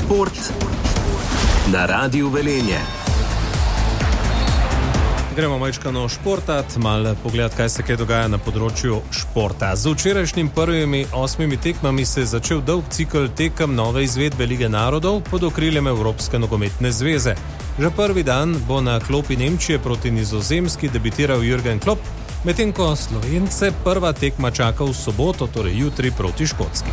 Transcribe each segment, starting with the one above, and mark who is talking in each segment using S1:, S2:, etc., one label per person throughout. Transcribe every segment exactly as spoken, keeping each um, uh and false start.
S1: Šport na Radiu Velenje.
S2: Gremo majčkano športat, malo pogledati, kaj se kaj dogaja na področju športa. Z včerajšnjim prvimi osmimi tekmami se je začel dolg cikel tekem nove izvedbe Lige narodov pod okriljem Evropske nogometne zveze. Že prvi dan bo na klopi Nemčije proti Nizozemski debitiral Jürgen Klopp, medtem ko Slovence prva tekma čaka v soboto, torej jutri proti Škotski.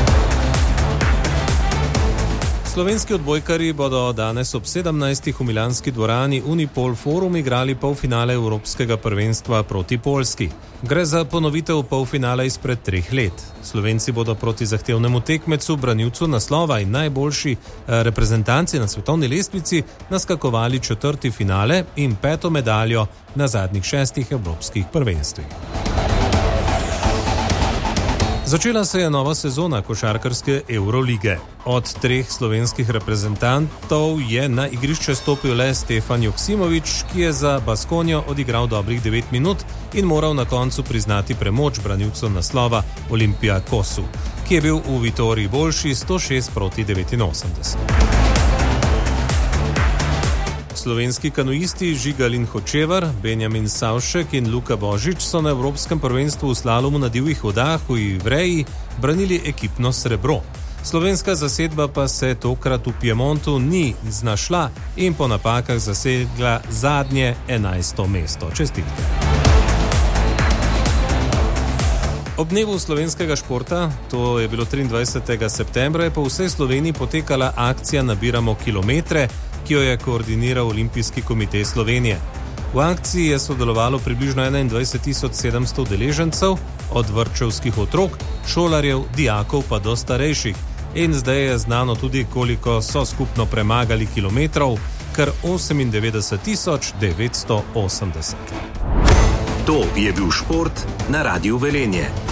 S2: Slovenski odbojkarji bodo danes ob sedemnajstih v milanski dvorani Unipol Forum igrali polfinale Evropskega prvenstva proti Poljski. Gre za ponovitev polfinala izpred treh let. Slovenci bodo proti zahtevnemu tekmecu, branilcu naslova in najboljši reprezentanci na svetovni lestvici naskakovali četrti finale in peto medaljo na zadnjih šestih evropskih prvenstvih. Začela se je nova sezona košarkarske Eurolige. Od treh slovenskih reprezentantov je na igrišče stopil le Stefan Joksimović, ki je za Baskonjo odigral dobrih devet minut in moral na koncu priznati premoč branilcu naslova Olympiakosu, ki je bil v Vitoriji boljši sto šest proti devetinosemdeset. Slovenski kanuisti Žigalin Hočevar, Benjamin Savšek in Luka Božič so na Evropskem prvenstvu v slalomu na divjih vodah v Ivreji branili ekipno srebro. Slovenska zasedba pa se tokrat v Piemontu ni znašla in po napakah zasegla zadnje enajsto mesto. Čestitke. Ob dnevu slovenskega športa, to je bilo triindvajsetega septembra, je po vsej Sloveniji potekala akcija Nabiramo kilometre, ki jo je koordiniral Olimpijski komitej Slovenije. V akciji je sodelovalo približno enaindvajset tisoč sedemsto udeležencev, od vrtčevskih otrok, šolarjev, dijakov pa do starejših. In zdaj je znano tudi, koliko so skupno premagali kilometrov, kar osemindevetdeset tisoč devetsto osemdeset.
S1: To je bil šport na Radiu Velenje.